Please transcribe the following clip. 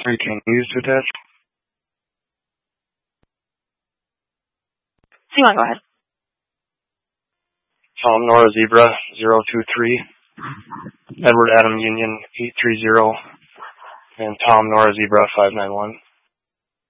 Are you confused with that? So you want to go ahead. Tom Nora Zebra 023, Edward Adam Union 830, and Tom Nora Zebra 591.